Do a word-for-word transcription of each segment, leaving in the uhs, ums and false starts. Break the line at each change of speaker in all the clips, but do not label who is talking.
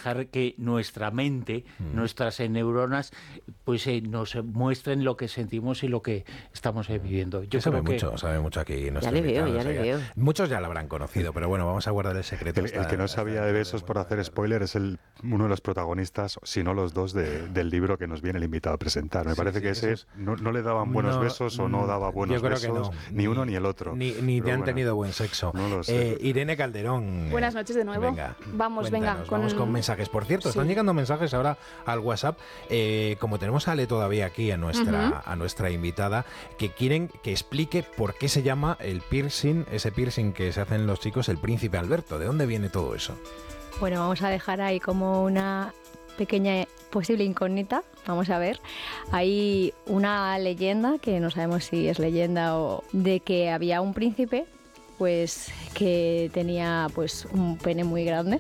dejar que nuestra mente, mm. nuestras neuronas, pues eh, nos muestren lo que sentimos y lo que estamos eh, viviendo.
Yo sabe que... mucho, sabe mucho aquí.
Ya le veo, ya le veo.
Muchos ya lo habrán conocido, pero bueno, vamos a guardar el secreto.
El, el que no sabía de besos, por hacer spoiler, es el, uno de los protagonistas, si no los dos, de, del libro que nos viene el invitado a presentar. Me sí, parece sí, que ese es, no, no le daban buenos no, besos o no daba buenos besos, no. ni uno ni el otro.
Ni, ni te han bueno, tenido buen sexo. No lo sé. Eh, Irene Calderón.
Buenas noches de nuevo.
Venga,
vamos, venga.
Con... Vamos con mensajes. Por cierto, sí. están llegando mensajes ahora al WhatsApp. Eh, como tenemos a Ale todavía aquí, a nuestra, uh-huh. a nuestra invitada, que quieren que explique por qué se llama el piercing, ese piercing que se hacen los chicos, el Príncipe Alberto. ¿De dónde viene todo eso?
Bueno, vamos a dejar ahí como una pequeña posible incógnita. Vamos a ver. Hay una leyenda, que no sabemos si es leyenda o de que había un príncipe pues que tenía pues un pene muy grande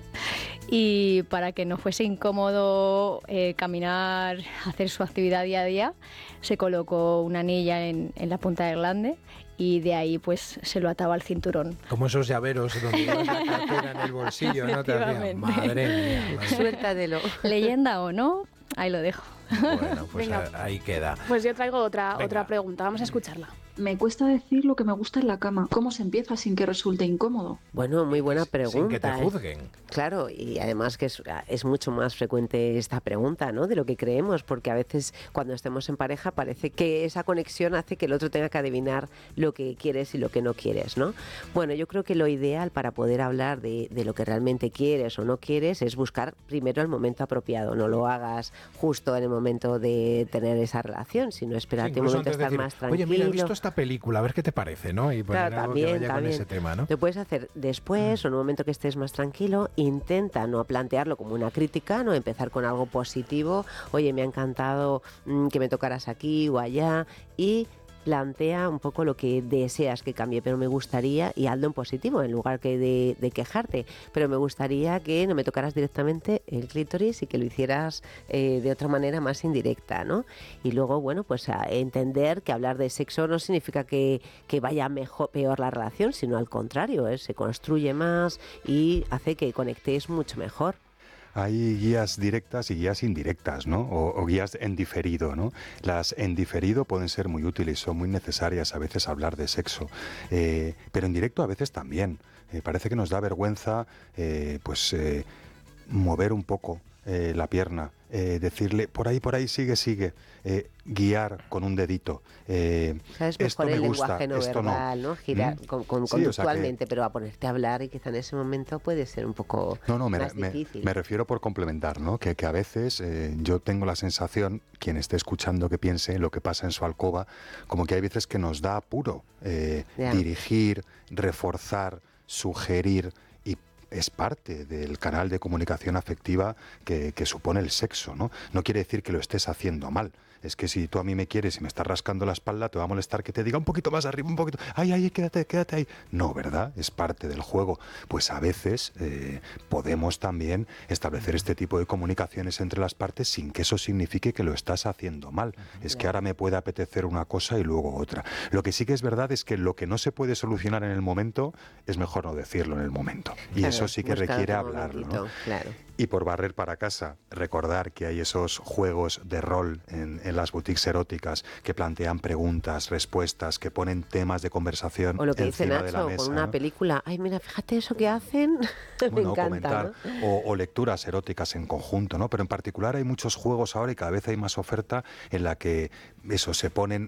y para que no fuese incómodo eh, caminar, hacer su actividad día a día, se colocó una anilla en, en la punta del glande y de ahí pues se lo ataba al cinturón.
Como esos llaveros donde llevas la cartera en el bolsillo, ¿no? Te hacía, madre mía. Madre.
Suéltalo.
Leyenda o no, ahí lo dejo.
Bueno, pues a, ahí queda.
Pues yo traigo otra, otra pregunta, vamos a escucharla.
Me cuesta decir lo que me gusta en la cama. ¿Cómo se empieza sin que resulte incómodo?
Bueno, muy buena pregunta.
Sin que te juzguen.
¿eh? Claro, y además que es, es mucho más frecuente esta pregunta, ¿no? De lo que creemos, porque a veces cuando estemos en pareja parece que esa conexión hace que el otro tenga que adivinar lo que quieres y lo que no quieres, ¿no? Bueno, yo creo que lo ideal para poder hablar de, de lo que realmente quieres o no quieres es buscar primero el momento apropiado. No lo hagas justo en el momento de tener esa relación, sino espérate sí, un momento, estar decir, más tranquilo.
Oye, mira, he visto esta película, a ver qué te parece, ¿no? Y poner
claro,
algo
también,
que vaya
también.
con ese tema, ¿no?
Lo puedes hacer después mm. o en un momento que estés más tranquilo. Intenta no plantearlo como una crítica, no empezar con algo positivo. Oye, me ha encantado mmm, que me tocaras aquí o allá y plantea un poco lo que deseas que cambie, pero me gustaría, y hazlo en positivo en lugar que de, de quejarte, pero me gustaría que no me tocaras directamente el clítoris y que lo hicieras eh, de otra manera más indirecta, ¿no? Y luego, bueno, pues a entender que hablar de sexo no significa que, que vaya mejor, peor la relación, sino al contrario, ¿eh? Se construye más y hace que conectéis mucho mejor.
Hay guías directas y guías indirectas, ¿no? O, o guías en diferido, ¿no? Las en diferido pueden ser muy útiles, son muy necesarias a veces hablar de sexo, eh, pero en directo a veces también. Eh, parece que nos da vergüenza, eh, pues, eh, mover un poco eh, la pierna, eh, decirle, por ahí, por ahí, sigue, sigue, eh, guiar con un dedito. Eh,
¿Sabes? Mejor
esto me
el
gusta,
lenguaje no
esto
verbal,
no.
¿no? Girar
¿Mm?
con, con,
sí,
conductualmente,
o sea que,
pero a ponerte a hablar y quizá en ese momento puede ser un poco
no, no, me,
más
me,
difícil.
Me refiero por complementar, ¿no? Que, que a veces eh, yo tengo la sensación, quien esté escuchando que piense en lo que pasa en su alcoba, como que hay veces que nos da apuro eh, dirigir, reforzar, sugerir, y es parte del canal de comunicación afectiva que, que supone el sexo, ¿no? No quiere decir que lo estés haciendo mal. Es que si tú a mí me quieres y me estás rascando la espalda, te va a molestar que te diga un poquito más arriba, un poquito... ¡Ay, ay, quédate, quédate ahí! No, ¿verdad? Es parte del juego. Pues a veces eh, podemos también establecer este tipo de comunicaciones entre las partes sin que eso signifique que lo estás haciendo mal. Es que ahora me puede apetecer una cosa y luego otra. Lo que sí que es verdad es que lo que no se puede solucionar en el momento, es mejor no decirlo en el momento. Y claro, eso sí que requiere hablarlo, ¿no?
Claro.
Y por barrer para casa, recordar que hay esos juegos de rol en, en las boutiques eróticas que plantean preguntas, respuestas, que ponen temas de conversación
o lo que dice
encima
Nacho,
de la mesa,
con una
¿no?
película, ay, mira, fíjate eso que hacen, me
bueno,
encanta,
comentar,
¿no?
o, o lecturas eróticas en conjunto, ¿no? Pero en particular hay muchos juegos ahora y cada vez hay más oferta en la que eso se ponen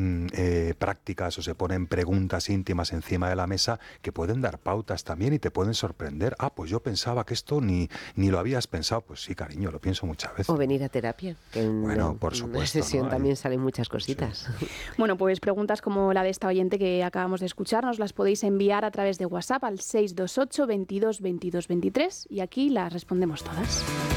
Eh, prácticas o se ponen preguntas íntimas encima de la mesa que pueden dar pautas también y te pueden sorprender. Ah, pues yo pensaba que esto ni, ni lo habías pensado. Pues sí, cariño, lo pienso muchas veces.
O venir a terapia, que en
bueno,
una,
por supuesto,
una sesión
¿no?
también salen muchas cositas.
Sí.
Bueno, pues preguntas como la de esta oyente que acabamos de escuchar nos las podéis enviar a través de WhatsApp al seis dos ocho, veintidós, veintidós, veintitrés y aquí las respondemos todas.